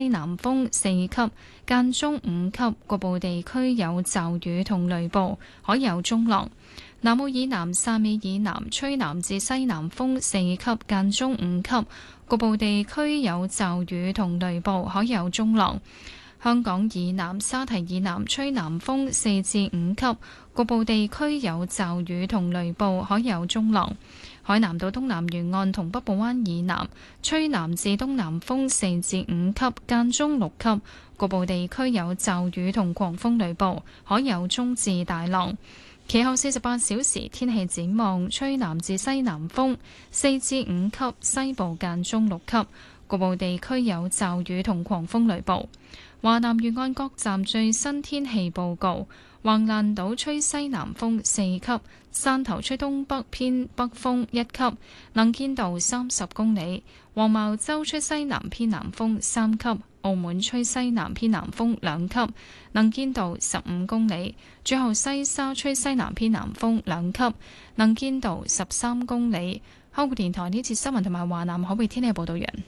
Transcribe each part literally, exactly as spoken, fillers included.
西南風四級，間中五級，局部地區有驟雨同雷暴，海有中浪。南澳以南、汕尾以南吹南至西南風四級，間中五級，局部地區有驟雨同雷暴，海有中浪。香港以南、沙堤以南吹南風四至五級，局部地區有驟雨同雷暴，海有中浪。海南島東南沿岸同北部灣以南吹南至東南風四至五級，間中六級，局部地區有驟雨同狂風雷暴，海有中至大浪。其後四十八小時天氣展望，吹南至西南風四至五級，西部間中六級，局部地區有驟雨同狂風雷暴。華南沿岸各站最新天氣報告：橫瀾島吹西南風四級，汕頭吹東北偏北風一級，能見度三十公里；黃茅洲吹西南偏南風三級，澳門吹西南偏南風兩級，能見度十五公里；最後西沙吹西南偏南風兩級，能見度十三公里。香港電台呢次新聞同埋華南海域天氣報道完。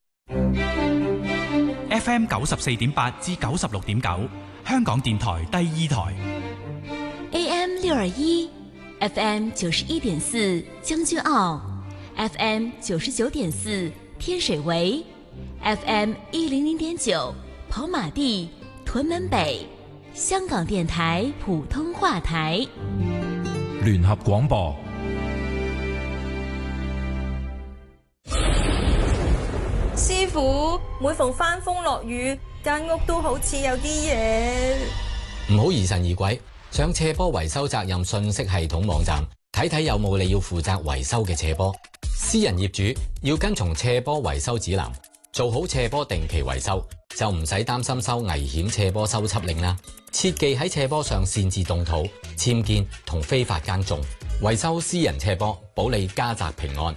F M 九十四點八至九十六點九，香港電台第二台。 A M 六二一，F M 九十一點四將軍澳 ，F M 九十九點四天水圍 ，F M 一零零點九跑馬地、屯門北，香港電台普通話台。 聯合廣播。 師傅，每逢翻風落雨，間屋都好似有啲嘢。 唔好疑神疑鬼，上斜坡維修責任信息系統網站睇睇有冇你要負責維修嘅斜坡。私人業主要跟從斜坡維修指南，做好斜坡定期維修，就唔使擔心收危險斜坡修葺令啦。切忌喺斜坡上擅自動土、僭建同非法耕種。維修私人斜坡，保你家宅平安。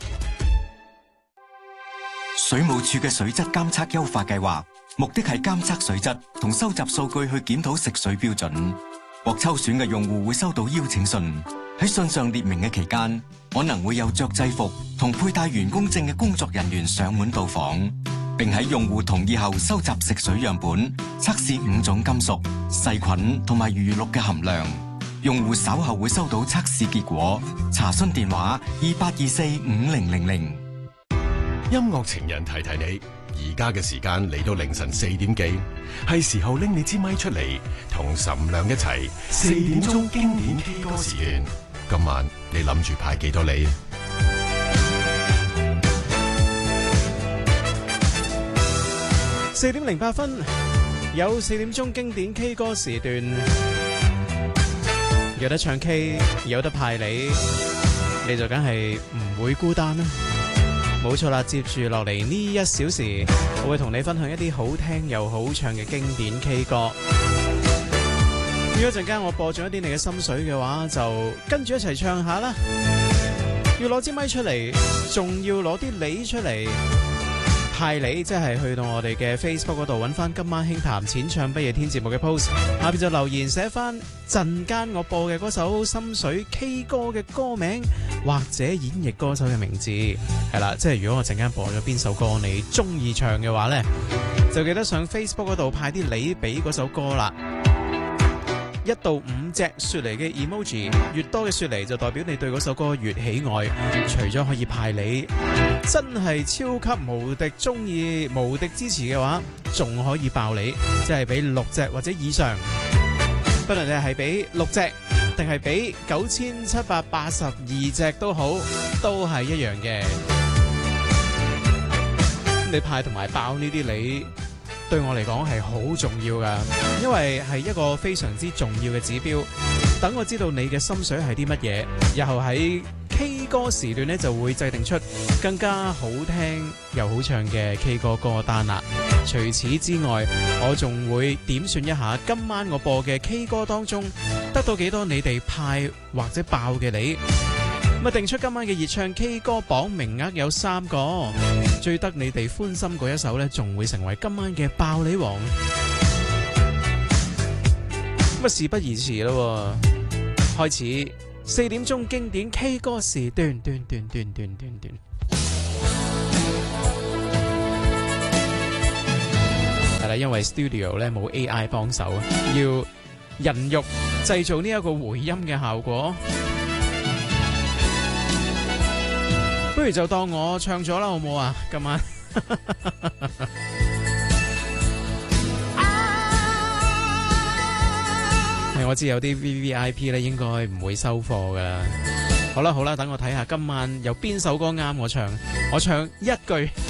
水務署嘅水質監測優化計劃，目的係監測水質同收集數據去檢討食水標準。獲抽選嘅用戶會收到邀請信，喺信上列明嘅期間，可能會有着制服同佩戴員工證嘅工作人員上門到訪，並喺用戶同意後收集食水樣本，測試五種金屬、細菌同埋餘氯嘅含量。用戶稍後會收到測試結果。查詢電話二八二四五零零零。 音樂情人提提你，而家嘅時間嚟到凌晨四點幾，係時候拎你支咪出嚟，同岑亮一齊四點鐘經典 K 歌時段。今晚你諗住派幾多你？ 四點零八分，有四點鐘經典 K 歌時段，有得唱 K， 有得派你，你就梗係唔會孤單啦。冇錯啦，接住落嚟呢一小時，我會同你分享一啲好聽又好唱嘅經典 K 歌。如果陣間我播咗一啲你嘅心水嘅話，就跟住一齊唱下啦。要攞支咪出嚟，仲要攞啲梨出嚟派你，即係去到我哋嘅 Facebook 嗰度揾翻今晚輕談淺唱不夜天節目嘅 post， 下邊就留言寫翻陣間我播嘅嗰首心水 K 歌嘅歌名或者演繹歌手嘅名字，係啦，即係如果我陣間播咗邊首歌你中意唱嘅話呢，就記得上 Facebook 嗰度派啲梨俾嗰首歌啦。一到五隻雪梨嘅 emoji， 越多嘅雪梨就代表你對嗰首歌越喜愛。除咗可以派你真係超級無敵中意、無敵支持嘅話，仲可以爆你，即係俾六隻或者以上。不論你係俾六隻定係俾九千七百八十二隻都好，都係一樣嘅。你派同埋爆呢啲梨，對我嚟講係好重要㗎，因為係一個非常之重要嘅指標。等我知道你嘅心水係啲乜嘢，日後喺 K 歌時段呢就會制定出更加好聽又好唱嘅 K 歌歌單啦。除此之外，我仲會點算一下今晚我播嘅 K 歌當中得到幾多你哋派或者爆嘅你。咁啊，定出今晚嘅熱唱 K 歌榜名額有三個，最得你哋歡心嗰一首呢，仲會成為今晚嘅爆梨王。咁啊，事不宜遲咯，開始四點鐘經典 K 歌時段，段段段段段段。 因為 studio 咧冇 A I 幫手，要人肉製造呢一個回音嘅效果。不如就當我唱咗啦，好唔好啊？今晚我知有啲 V V I P 咧應該唔會收貨噶。好啦好啦，等我睇下今晚有邊首歌啱我唱，我唱一句。